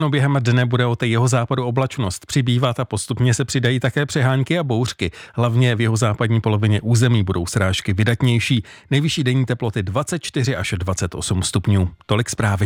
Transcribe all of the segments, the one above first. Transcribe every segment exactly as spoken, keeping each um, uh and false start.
No, během dne bude od jeho západu oblačnost přibývat a postupně se přidají také přehánky a bouřky. Hlavně v jeho západní polovině území budou srážky vydatnější. Nejvyšší denní teploty dvacet čtyři až dvacet osm stupňů. Tolik zprávy.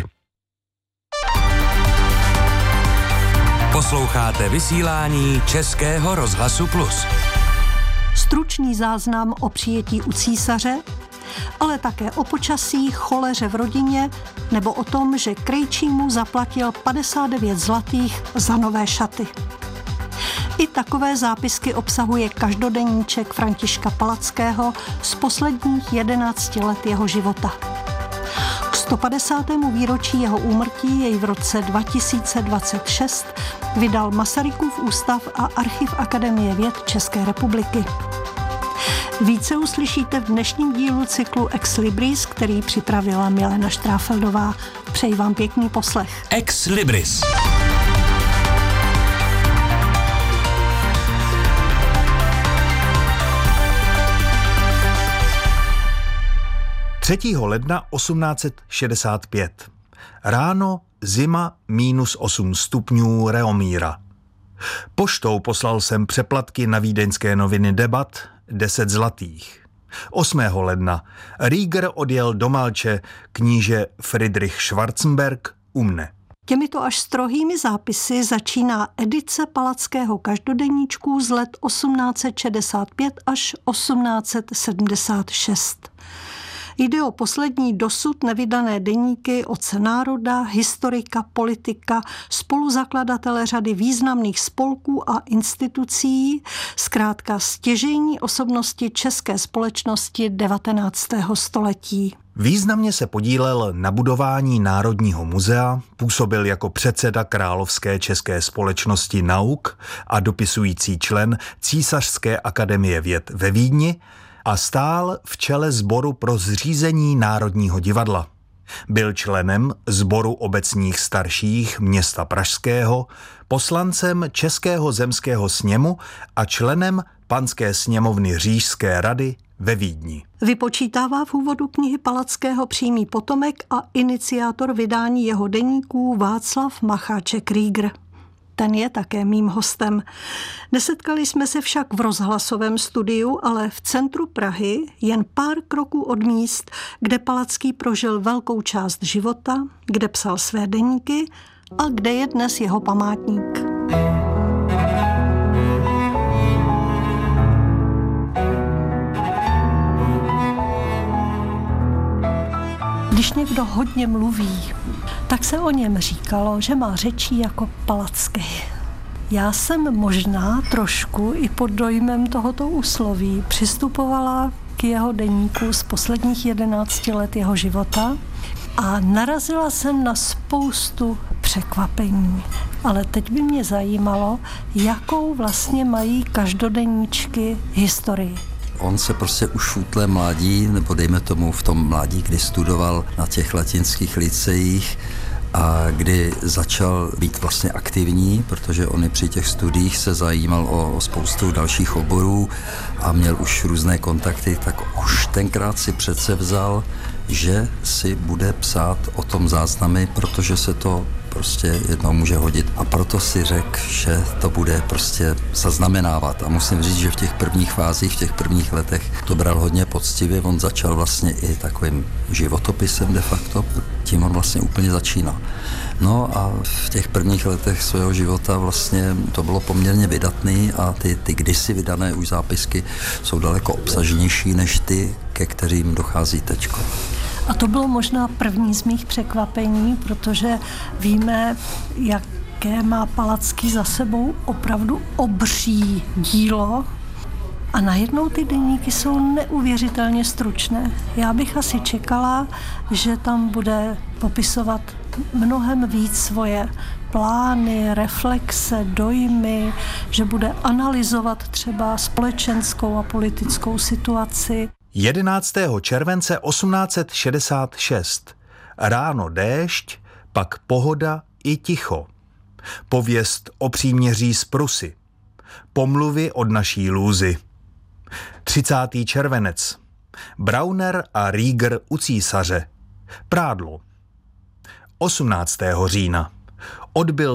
Posloucháte vysílání Českého rozhlasu Plus. Stručný záznam o přijetí u císaře, ale také o počasí, choleře v rodině nebo o tom, že krejčímu zaplatil padesát devět zlatých za nové šaty. I takové zápisky obsahuje každodenníček Františka Palackého z posledních jedenácti let jeho života. K sto padesátému výročí jeho úmrtí jej v roce dva tisíce dvacet šest vydal Masarykův ústav a Archiv Akademie věd České republiky. Více uslyšíte v dnešním dílu cyklu Ex Libris, který připravila Milena Štráfeldová. Přeji vám pěkný poslech. Ex Libris. třetího ledna osmnáct set šedesát pět. Ráno zima minus osm stupňů Reomíra. Poštou poslal jsem přeplatky na vídeňské noviny Debat, deset zlatých. osmého ledna Rieger odjel do Malče, kníže Friedrich Schwarzenberg u mne. Těmito až strohými zápisy začíná edice Palackého každodenníčku z let osmnáct set šedesát pět až osmnáct set sedmdesát šest. Jde o poslední dosud nevydané deníky otce národa, historika, politika, spoluzakladatele řady významných spolků a institucí, zkrátka stěžejní osobnosti české společnosti devatenáctého století. Významně se podílel na budování Národního muzea, působil jako předseda Královské české společnosti nauk a dopisující člen Císařské akademie věd ve Vídni a stál v čele sboru pro zřízení Národního divadla. Byl členem sboru obecních starších města Pražského, poslancem Českého zemského sněmu a členem Panské sněmovny Říšské rady ve Vídni. Vypočítává v úvodu knihy Palackého přímý potomek a iniciátor vydání jeho deníků Václav Macháček Rieger. Ten je také mým hostem. Nesetkali jsme se však v rozhlasovém studiu, ale v centru Prahy, jen pár kroků od míst, kde Palacký prožil velkou část života, kde psal své deníky a kde je dnes jeho památník. Když někdo hodně mluví, tak se o něm říkalo, že má řečí jako Palacký. Já jsem možná trošku i pod dojmem tohoto úsloví přistupovala k jeho deníku z posledních jedenácti let jeho života a narazila jsem na spoustu překvapení. Ale teď by mě zajímalo, jakou vlastně mají každodenníčky historii. On se prostě už v útlém mládí, nebo dejme tomu v tom mládí, kdy studoval na těch latinských lyceích a kdy začal být vlastně aktivní, protože on i při těch studiích se zajímal o, o spoustu dalších oborů a měl už různé kontakty, tak už tenkrát si přece vzal, že si bude psát o tom záznamy, protože se to prostě jednou může hodit. A proto si řekl, že to bude prostě zaznamenávat. A musím říct, že v těch prvních fázích, v těch prvních letech to bral hodně poctivě. On začal vlastně i takovým životopisem de facto. Tím on vlastně úplně začínal. No a v těch prvních letech svého života vlastně to bylo poměrně vydatný a ty, ty kdysi vydané už zápisky jsou daleko obsažnější než ty, ke kterým dochází teďko. A to bylo možná první z mých překvapení, protože víme, jaké má Palacký za sebou opravdu obří dílo. A najednou ty deníky jsou neuvěřitelně stručné. Já bych asi čekala, že tam bude popisovat mnohem víc svoje plány, reflexe, dojmy, že bude analyzovat třeba společenskou a politickou situaci. jedenáctého července osmnáct set šedesát šest. Ráno déšť, pak pohoda i ticho. Pověst o příměří z Prusy. Pomluvy od naší lůzy. třicátý červenec. Brauner a Rieger u císaře. Prádlo. osmnáctého října. odbyl